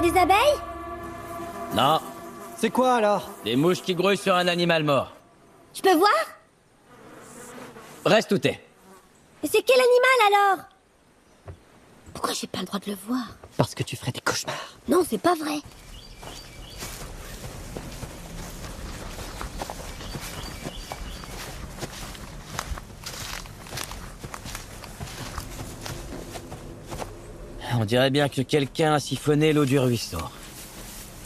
des abeilles? Non, C'est quoi alors? des mouches qui grouillent sur un animal mort. Je peux voir? Reste où t'es. Mais c'est quel animal alors? Pourquoi j'ai pas le droit de le voir? Parce que tu ferais des cauchemars. Non, c'est pas vrai. On dirait bien que quelqu'un a siphonné l'eau du ruisseau.